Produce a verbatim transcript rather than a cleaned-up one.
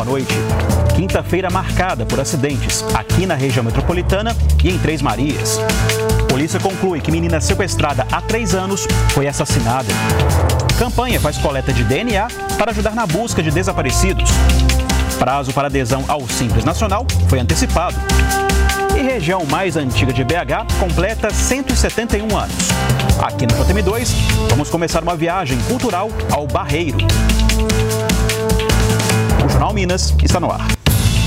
boa noite. Quinta-feira marcada por acidentes aqui na região metropolitana e em Três Marias. Polícia conclui que menina sequestrada há três anos foi assassinada. Campanha faz coleta de D N A para ajudar na busca de desaparecidos. Prazo para adesão ao Simples Nacional foi antecipado. E região mais antiga de B H completa cento e setenta e um anos. Aqui no J M dois, vamos começar uma viagem cultural ao Barreiro. O Jornal Minas está no ar.